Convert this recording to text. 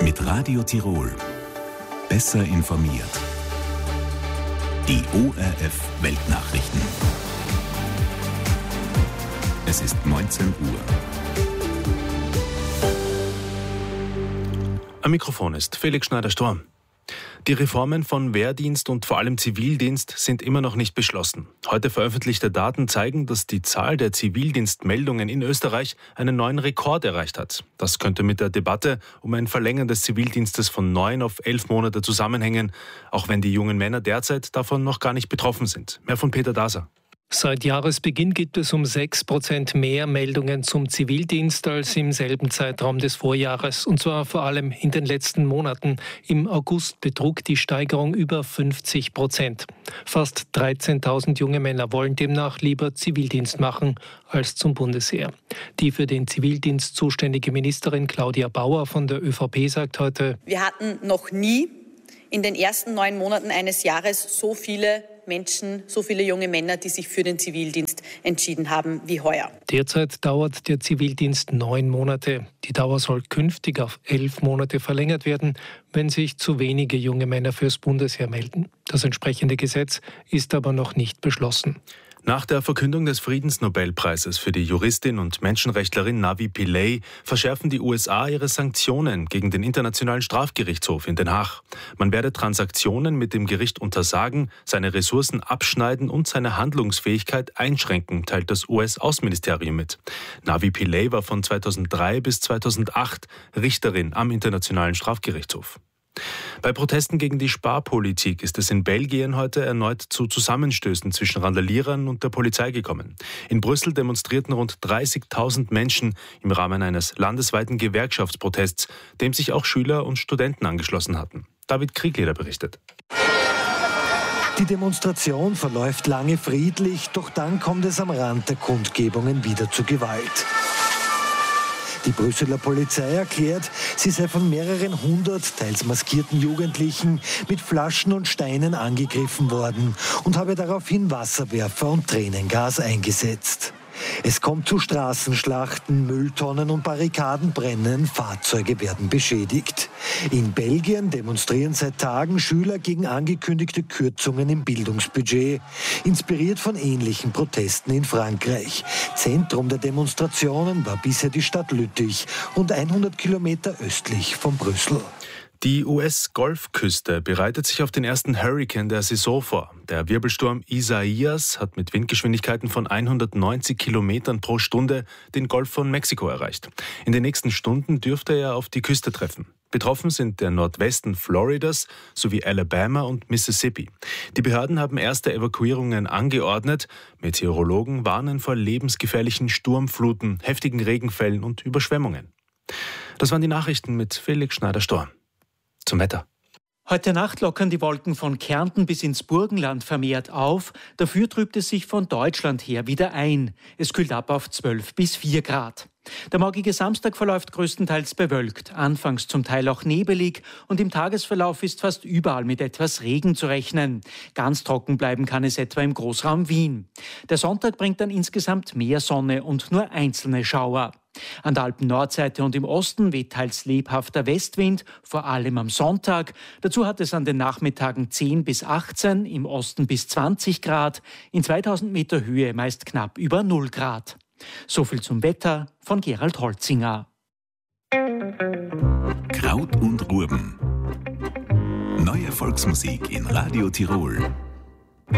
Mit Radio Tirol. Besser informiert. Die ORF Weltnachrichten. Es ist 19 Uhr. Am Mikrofon ist Felix Schneider-Storm. Die Reformen von Wehrdienst und vor allem Zivildienst sind immer noch nicht beschlossen. Heute veröffentlichte Daten zeigen, dass die Zahl der Zivildienstmeldungen in Österreich einen neuen Rekord erreicht hat. Das könnte mit der Debatte um ein Verlängern des Zivildienstes von 9 auf 11 Monate zusammenhängen, auch wenn die jungen Männer derzeit davon noch gar nicht betroffen sind. Mehr von Peter Daser. Seit Jahresbeginn gibt es um 6% mehr Meldungen zum Zivildienst als im selben Zeitraum des Vorjahres. Und zwar vor allem in den letzten Monaten. Im August betrug die Steigerung über 50%. Fast 13.000 junge Männer wollen demnach lieber Zivildienst machen als zum Bundesheer. Die für den Zivildienst zuständige Ministerin Claudia Bauer von der ÖVP sagt heute: Wir hatten noch nie in den ersten 9 Monaten eines Jahres so viele Menschen, so viele junge Männer, die sich für den Zivildienst entschieden haben wie heuer. Derzeit dauert der Zivildienst 9 Monate. Die Dauer soll künftig auf 11 Monate verlängert werden, wenn sich zu wenige junge Männer fürs Bundesheer melden. Das entsprechende Gesetz ist aber noch nicht beschlossen. Nach der Verkündung des Friedensnobelpreises für die Juristin und Menschenrechtlerin Navi Pillay verschärfen die USA ihre Sanktionen gegen den Internationalen Strafgerichtshof in Den Haag. Man werde Transaktionen mit dem Gericht untersagen, seine Ressourcen abschneiden und seine Handlungsfähigkeit einschränken, teilt das US-Außenministerium mit. Navi Pillay war von 2003 bis 2008 Richterin am Internationalen Strafgerichtshof. Bei Protesten gegen die Sparpolitik ist es in Belgien heute erneut zu Zusammenstößen zwischen Randalierern und der Polizei gekommen. In Brüssel demonstrierten rund 30.000 Menschen im Rahmen eines landesweiten Gewerkschaftsprotests, dem sich auch Schüler und Studenten angeschlossen hatten. David Kriegleder berichtet. Die Demonstration verläuft lange friedlich, doch dann kommt es am Rand der Kundgebungen wieder zu Gewalt. Die Brüsseler Polizei erklärt, sie sei von mehreren hundert teils maskierten Jugendlichen mit Flaschen und Steinen angegriffen worden und habe daraufhin Wasserwerfer und Tränengas eingesetzt. Es kommt zu Straßenschlachten, Mülltonnen und Barrikaden brennen, Fahrzeuge werden beschädigt. In Belgien demonstrieren seit Tagen Schüler gegen angekündigte Kürzungen im Bildungsbudget, inspiriert von ähnlichen Protesten in Frankreich. Zentrum der Demonstrationen war bisher die Stadt Lüttich, rund 100 Kilometer östlich von Brüssel. Die US-Golfküste bereitet sich auf den ersten Hurrikan der Saison vor. Der Wirbelsturm Isaias hat mit Windgeschwindigkeiten von 190 Kilometern pro Stunde den Golf von Mexiko erreicht. In den nächsten Stunden dürfte er auf die Küste treffen. Betroffen sind der Nordwesten Floridas sowie Alabama und Mississippi. Die Behörden haben erste Evakuierungen angeordnet. Meteorologen warnen vor lebensgefährlichen Sturmfluten, heftigen Regenfällen und Überschwemmungen. Das waren die Nachrichten mit Felix Schneider-Storm. Zum Wetter. Heute Nacht lockern die Wolken von Kärnten bis ins Burgenland vermehrt auf. Dafür trübt es sich von Deutschland her wieder ein. Es kühlt ab auf 12 bis 4 Grad. Der morgige Samstag verläuft größtenteils bewölkt, anfangs zum Teil auch nebelig und im Tagesverlauf ist fast überall mit etwas Regen zu rechnen. Ganz trocken bleiben kann es etwa im Großraum Wien. Der Sonntag bringt dann insgesamt mehr Sonne und nur einzelne Schauer. An der Alpen-Nordseite und im Osten weht teils lebhafter Westwind, vor allem am Sonntag. Dazu hat es an den Nachmittagen 10 bis 18, im Osten bis 20 Grad, in 2000 Meter Höhe meist knapp über 0 Grad. So viel zum Wetter von Gerald Holzinger. Kraut und Rüben. Neue Volksmusik in Radio Tirol.